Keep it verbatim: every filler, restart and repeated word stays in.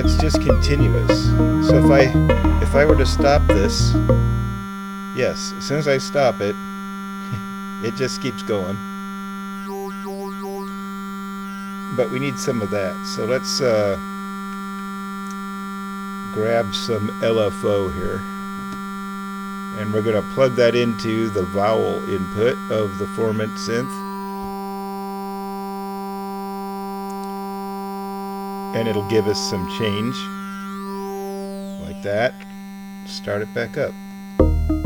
it's just continuous. So if I if I were to stop this, yes, as soon as I stop it, it just keeps going. But we need some of that. So let's uh, grab some L F O here. And we're going to plug that into the vowel input of the Formant synth. And it'll give us some change. Like that. Start it back up.